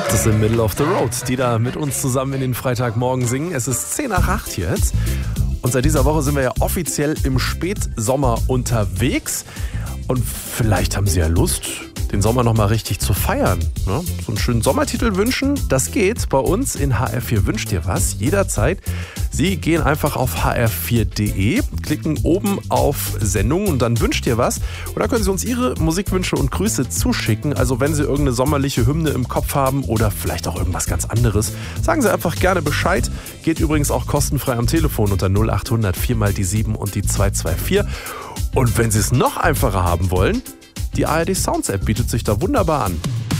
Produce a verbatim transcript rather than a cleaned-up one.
Das sind Middle of the Road, die da mit uns zusammen in den Freitagmorgen singen. Es ist zehn nach acht jetzt und seit dieser Woche sind wir ja offiziell im Spätsommer unterwegs. Und vielleicht haben Sie ja Lust, den Sommer nochmal richtig zu feiern. Ne? So einen schönen Sommertitel wünschen, das geht bei uns in H R vier Wünscht dir was, jederzeit. Sie gehen einfach auf h r vier punkt d e, klicken oben auf Sendung und dann wünscht ihr was. Und dann können Sie uns Ihre Musikwünsche und Grüße zuschicken. Also wenn Sie irgendeine sommerliche Hymne im Kopf haben oder vielleicht auch irgendwas ganz anderes, sagen Sie einfach gerne Bescheid. Geht übrigens auch kostenfrei am Telefon unter null acht hundert vier mal die sieben und die zwei zwei vier. Und wenn Sie es noch einfacher haben wollen, die A R D Sounds App bietet sich da wunderbar an.